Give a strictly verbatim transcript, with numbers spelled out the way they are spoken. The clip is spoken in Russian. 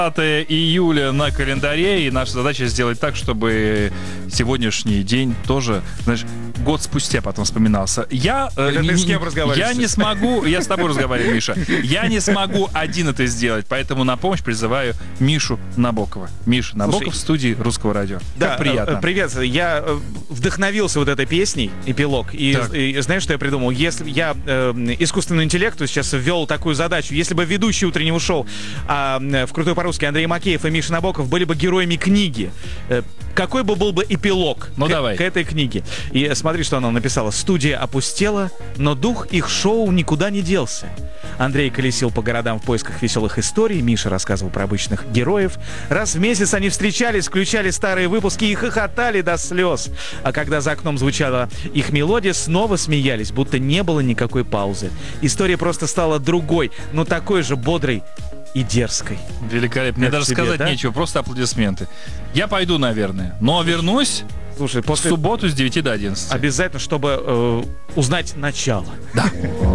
двадцатое июля на календаре, и наша задача сделать так, чтобы сегодняшний день тоже, знаешь, год спустя потом вспоминался. Я, Это э, ты с не, кем разговариваешь? я не смогу, я с тобой разговариваю, Миша, я не смогу один это сделать, поэтому на помощь призываю Мишу Набокова. Миша Набоков Слушай, в студии Русского радио. Да, Как приятно. э, привет. Я э, вдохновился вот этой песней, эпилог. И, Так. и знаешь, что я придумал? Если я э, искусственному интеллекту сейчас ввел такую задачу, если бы ведущий утреннего шоу а, в «Крутой по-русски» Андрей Макеев и Миша Набоков были бы героями книги, э, какой бы был бы эпилог Ну, к, давай. к этой книге? И э, смотри, что она написала. «Студия опустела, но дух их шоу никуда не делся. Андрей колесил по городам в поисках веселых историй, Миша рассказывал про обычных героев. Раз в месяц они встречались, включали старые выпуски и хохотали до слез. А когда за окном звучала их мелодия, снова смеялись, будто не было никакой паузы. История просто стала другой, но такой же бодрой и дерзкой». Великолепно. Мне Как даже тебе, сказать да? нечего, просто аплодисменты. Я пойду, наверное, но вернусь Слушай, в после субботу с девяти до одиннадцати. обязательно, чтобы э, узнать начало. Да.